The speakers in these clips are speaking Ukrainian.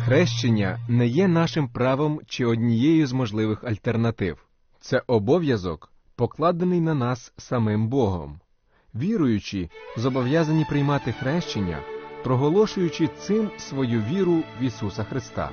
Хрещення не є нашим правом чи однією з можливих альтернатив. Це обов'язок, покладений на нас самим Богом. Віруючі зобов'язані приймати хрещення, проголошуючи цим свою віру в Ісуса Христа.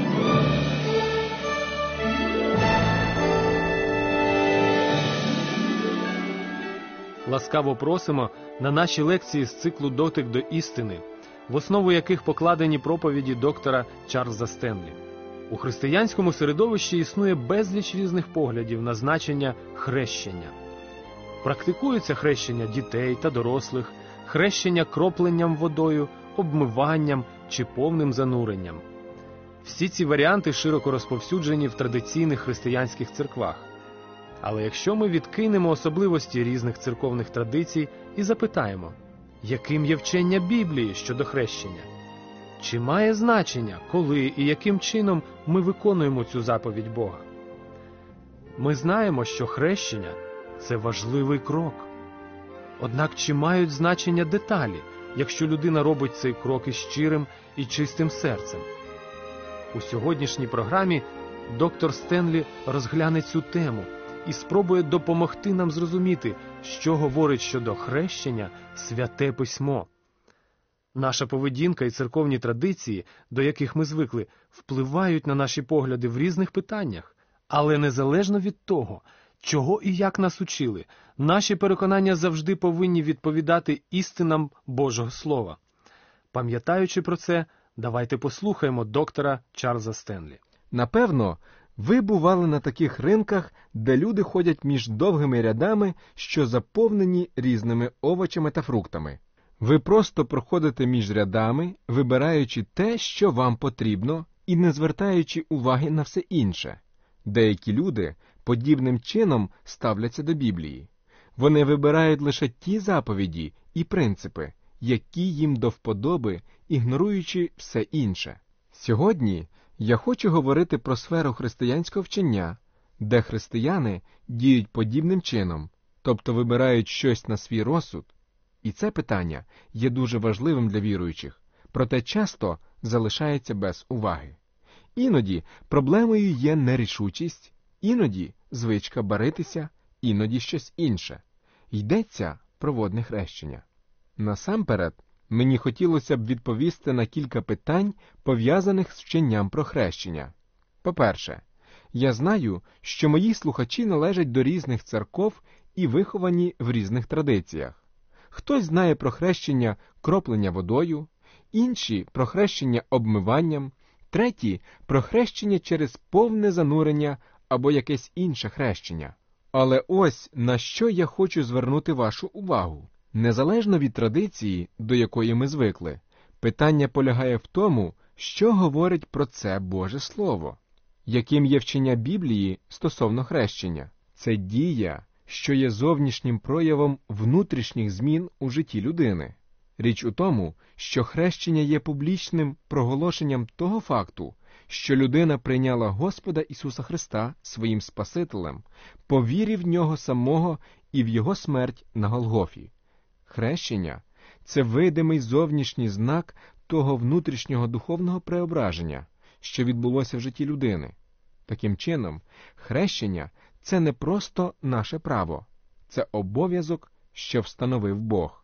Ласкаво просимо на наші лекції з циклу «Дотик до істини», в основу яких покладені проповіді доктора Чарльза Стенлі. У християнському середовищі існує безліч різних поглядів на значення хрещення. Практикується хрещення дітей та дорослих, хрещення кропленням водою, обмиванням чи повним зануренням. Всі ці варіанти широко розповсюджені в традиційних християнських церквах. Але якщо ми відкинемо особливості різних церковних традицій і запитаємо, яким є вчення Біблії щодо хрещення? Чи має значення, коли і яким чином ми виконуємо цю заповідь Бога? Ми знаємо, що хрещення – це важливий крок. Однак чи мають значення деталі, якщо людина робить цей крок із щирим і чистим серцем? У сьогоднішній програмі доктор Стенлі розгляне цю тему і спробує допомогти нам зрозуміти, що говорить щодо хрещення Святе Письмо. Наша поведінка і церковні традиції, до яких ми звикли, впливають на наші погляди в різних питаннях. Але незалежно від того, чого і як нас учили, наші переконання завжди повинні відповідати істинам Божого Слова. Пам'ятаючи про це, давайте послухаємо доктора Чарльза Стенлі. Напевно, ви бували на таких ринках, де люди ходять між довгими рядами, що заповнені різними овочами та фруктами. Ви просто проходите між рядами, вибираючи те, що вам потрібно, і не звертаючи уваги на все інше. Деякі люди подібним чином ставляться до Біблії. Вони вибирають лише ті заповіді і принципи, які їм до вподоби, ігноруючи все інше. Сьогодні я хочу говорити про сферу християнського вчення, де християни діють подібним чином, тобто вибирають щось на свій розсуд. І це питання є дуже важливим для віруючих, проте часто залишається без уваги. Іноді проблемою є нерішучість, іноді звичка баритися, іноді щось інше. Йдеться про водне хрещення. Насамперед, мені хотілося б відповісти на кілька питань, пов'язаних з вченням про хрещення. По-перше, я знаю, що мої слухачі належать до різних церков і виховані в різних традиціях. Хтось знає про хрещення кроплення водою, інші – про хрещення обмиванням, треті – про хрещення через повне занурення або якесь інше хрещення. Але ось на що я хочу звернути вашу увагу. Незалежно від традиції, до якої ми звикли, питання полягає в тому, що говорить про це Боже Слово. Яким є вчення Біблії стосовно хрещення? Це дія, що є зовнішнім проявом внутрішніх змін у житті людини. Річ у тому, що хрещення є публічним проголошенням того факту, що людина прийняла Господа Ісуса Христа своїм Спасителем, по вірі в Нього самого і в Його смерть на Голгофі. Хрещення – це видимий зовнішній знак того внутрішнього духовного преображення, що відбулося в житті людини. Таким чином, хрещення – це не просто наше право, це обов'язок, що встановив Бог.